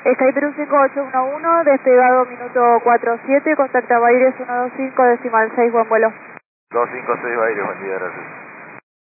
Skyperu 5811, despegado minuto 47, contacta Baires 125, decimal 6, buen vuelo. 256 Baires, buen día, gracias.